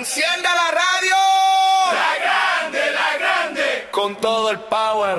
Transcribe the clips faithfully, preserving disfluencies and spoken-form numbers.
¡Encienda la radio! ¡La grande, la grande! Con todo el power.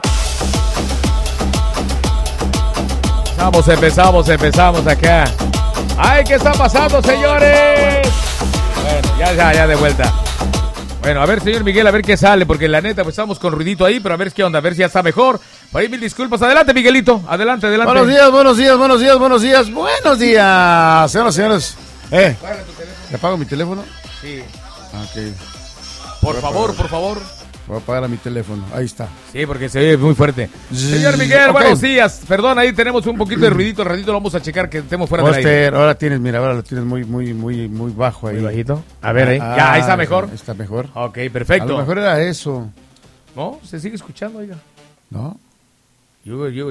Empezamos, empezamos, empezamos acá. ¡Ay, qué está pasando, señores! Bueno, ya, ya, ya de vuelta. Bueno, a ver, señor Miguel, a ver qué sale, porque la neta, pues estamos con ruidito ahí, pero a ver qué onda, a ver si ya está mejor. Por ahí mil disculpas. Adelante, Miguelito, adelante, adelante. Buenos días, buenos días, buenos días, buenos días, buenos días, señoras y señores. Eh, ¿le apago mi teléfono? Sí. Ok. Por favor, por favor. Voy a apagar a mi teléfono, ahí está. Sí, porque se oye muy fuerte. Señor Miguel, okay. Buenos días. Perdón, ahí tenemos un poquito de ruidito, al ratito lo vamos a checar que estemos fuera del aire. Ahora tienes, mira, ahora lo tienes muy, muy, muy, muy bajo ahí. Muy bajito. A ver, ahí. Ah, ya, ahí está mejor. Está mejor. Ok, perfecto. A lo mejor era eso. No, se sigue escuchando, oiga. ¿No? Yo, yo.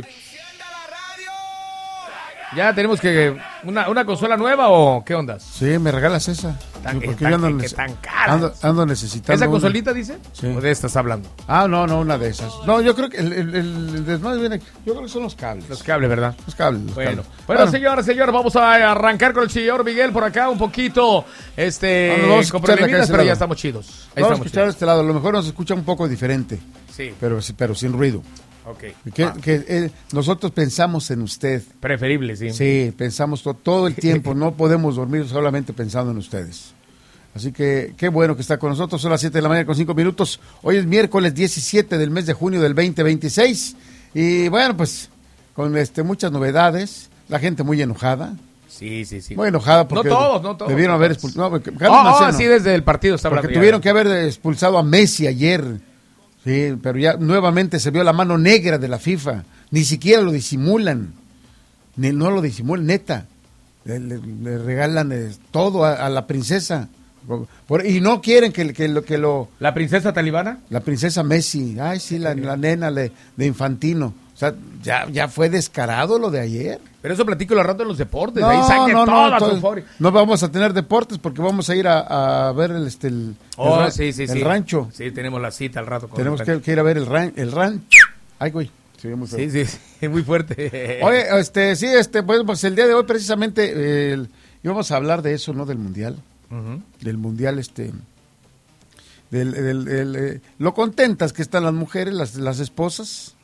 ¿Ya tenemos que una, una consola nueva o qué onda? Sí, me regalas esa. Tan, porque tan, yo ando, que, que tan cara. Ando, ando necesitando. ¿Esa consolita una. Dice? Sí. ¿O de esta estás hablando? Ah, no, no, una de esas. No, yo creo que el, el, el desmadre viene. Yo creo que son los cables. Los cables, ¿verdad? Los cables. Los bueno. cables. bueno, bueno, señores, señores, vamos a arrancar con el señor Miguel por acá un poquito. Este. No, vamos a con problemitas, pero lado. Ya estamos chidos. Ahí vamos a escuchar de este lado. A lo mejor nos escucha un poco diferente. Sí. Pero, pero sin ruido. Okay. Que, ah. que eh, nosotros pensamos en usted. Preferible, sí. Sí, pensamos to- todo el tiempo. No podemos dormir solamente pensando en ustedes. Así que qué bueno que está con nosotros. Son las siete de la mañana con cinco minutos. Hoy es miércoles diecisiete del mes de junio del veinte veintiséis. Y bueno, pues con este muchas novedades. La gente muy enojada. Sí, sí, sí. Muy enojada porque no todos, no todos. debieron haber expulsado. No, oh, oh, sí, desde el partido está hablando. Porque tuvieron que haber expulsado a Messi ayer. Sí, pero ya nuevamente se vio la mano negra de la FIFA. Ni siquiera lo disimulan. Ni, no lo disimulan, neta. Le, le, le regalan eh, todo a, a la princesa. Por, y no quieren que, que, lo, que lo... ¿La princesa talibana? La princesa Messi. Ay, sí, la, la nena de, de Infantino. O sea, ya, ya fue descarado lo de ayer. Pero eso platico la rato en los deportes. No, ahí saque no, toda no, su todo, euforia. no vamos a tener deportes porque vamos a ir a, a ver el, este, el, oh, el, sí, sí, el sí. rancho. Sí, tenemos la cita al rato. Con tenemos que, que ir a ver el, ran, el rancho. Ay, güey. Sí, muy sí, sí, sí, muy fuerte. Oye, este, sí, este, pues, pues el día de hoy precisamente eh, íbamos a hablar de eso, ¿no? Del mundial. Uh-huh. Del mundial, este... Del, del, del, eh, lo contentas que están las mujeres, las, las esposas.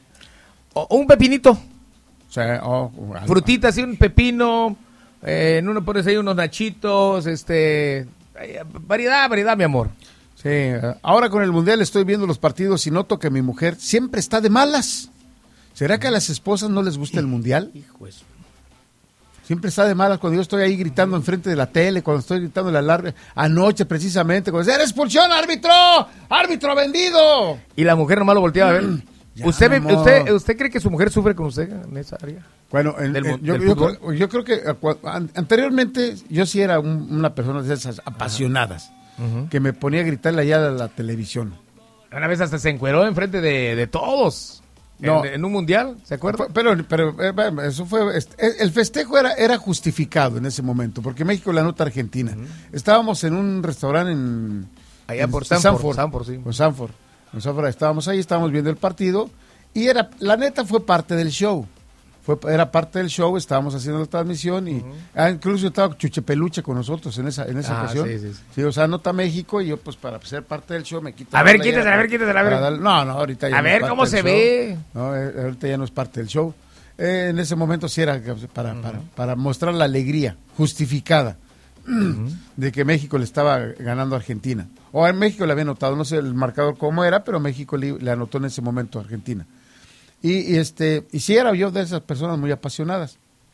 O un pepinito. O sea, oh, frutita, así un pepino, eh, en uno pones ahí unos nachitos, este, variedad, variedad, mi amor. Sí, ahora con el mundial estoy viendo los partidos y noto que mi mujer siempre está de malas. ¿Será que a las esposas no les gusta el mundial? Hijo eso. Siempre está de malas cuando yo estoy ahí gritando enfrente de la tele, cuando estoy gritando la larga, anoche precisamente, cuando dice, ¡era expulsión, árbitro! ¡Árbitro vendido! Y la mujer nomás lo volteaba a ver. Ya, ¿Usted, ve, usted, ¿Usted cree que su mujer sufre con usted en esa área? Bueno, en, del, en, yo, del yo, creo, yo creo que anteriormente yo sí era un, una persona de esas apasionadas, uh-huh. que me ponía a gritarle allá a la televisión. Una vez hasta se encueró enfrente de, de todos, no. en, en un mundial, ¿se acuerda? Pero, pero eso fue, el festejo era, era justificado en ese momento, porque México le anota a Argentina. Uh-huh. Estábamos en un restaurante en... Allá en por Sanford. Sanford, sí. Por Sanford. Nosotros estábamos ahí, estábamos viendo el partido y era, la neta fue parte del show, fue era parte del show, estábamos haciendo la transmisión y uh-huh. ah, incluso estaba Chuche Peluche con nosotros en esa en esa ah, ocasión. Sí, sí, sí. Sí, o sea, anota México y yo pues para ser parte del show me quito. A ver, quítese, a ver, quítese, a ver. Dar, no, no, ahorita ya A no ver cómo se show. ve. No, eh, ahorita ya no es parte del show. Eh, en ese momento sí era para, uh-huh. para, para mostrar la alegría justificada uh-huh. de que México le estaba ganando a Argentina. O en México le había anotado, no sé el marcador cómo era, pero México le, le anotó en ese momento a Argentina. Y, y este y sí era yo de esas personas muy apasionadas.